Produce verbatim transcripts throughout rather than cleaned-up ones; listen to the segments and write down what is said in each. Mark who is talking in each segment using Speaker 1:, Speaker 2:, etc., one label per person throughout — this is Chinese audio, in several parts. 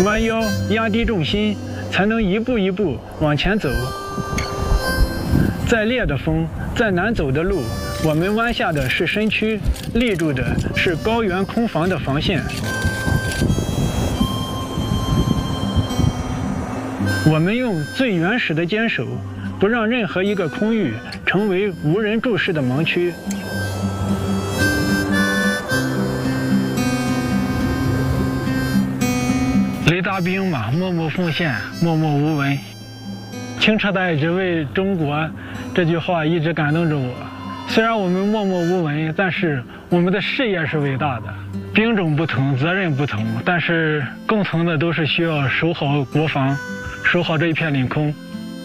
Speaker 1: 弯腰压低重心，才能一步一步往前走。再烈的风，再难走的路，我们弯下的是身躯，立住的是高原空防的防线。我们用最原始的坚守，不让任何一个空域成为无人注视的盲区。雷达兵嘛，默默奉献，默默无闻。清澈的爱只为中国这句话一直感动着我。虽然我们默默无闻，但是我们的事业是伟大的。兵种不同，责任不同，但是共同的都是需要守好国防，守好这一片领空。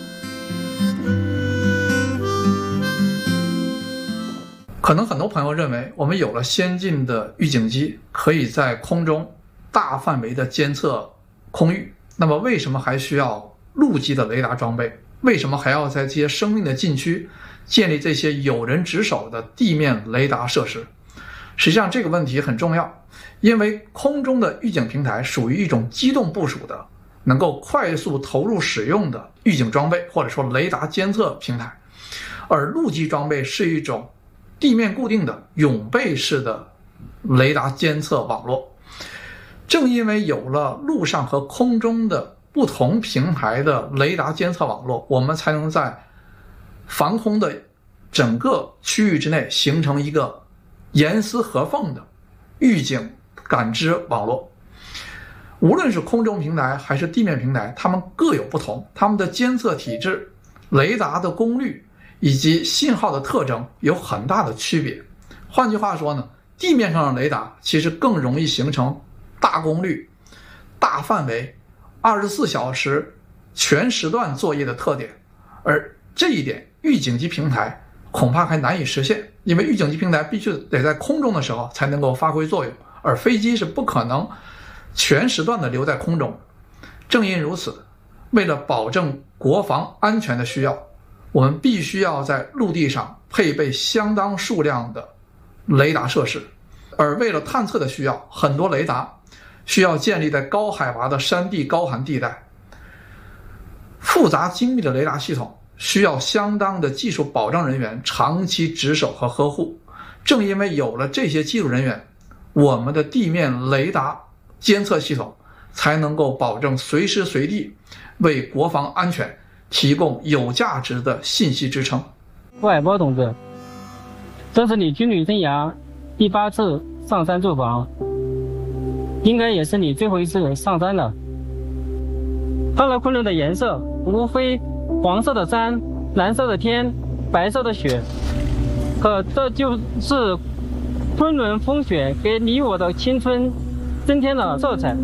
Speaker 2: 可能很多朋友认为，我们有了先进的预警机，可以在空中大范围的监测空域，那么为什么还需要陆基的雷达装备？为什么还要在这些生命的禁区建立这些有人值守的地面雷达设施？实际上这个问题很重要，因为空中的预警平台属于一种机动部署的，能够快速投入使用的预警装备，或者说雷达监测平台，而陆基装备是一种地面固定的永备式的雷达监测网络。正因为有了陆上和空中的不同平台的雷达监测网络，我们才能在防空的整个区域之内形成一个严丝合缝的预警感知网络。无论是空中平台还是地面平台，它们各有不同，它们的监测体制、雷达的功率以及信号的特征有很大的区别。换句话说呢，地面上的雷达其实更容易形成大功率、大范围、二十四小时全时段作业的特点，而这一点预警机平台恐怕还难以实现，因为预警机平台必须得在空中的时候才能够发挥作用，而飞机是不可能全时段的留在空中。正因如此，为了保证国防安全的需要，我们必须要在陆地上配备相当数量的雷达设施，而为了探测的需要，很多雷达需要建立在高海拔的山地高寒地带。复杂精密的雷达系统需要相当的技术保障人员长期值守和呵护。正因为有了这些技术人员，我们的地面雷达监测系统才能够保证随时随地为国防安全提供有价值的信息支撑。
Speaker 3: 傅海波同志，这是你军旅生涯第八次上山驻防，应该也是你最后一次上山了。到了昆仑的颜色，无非黄色的山、蓝色的天、白色的雪，可这就是昆仑风雪给你我的青春增添了色彩。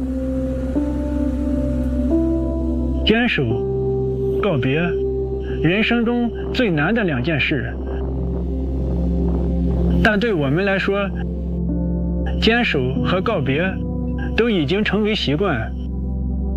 Speaker 1: 坚守、告别，人生中最难的两件事。但对我们来说，坚守和告别都已经成为习惯。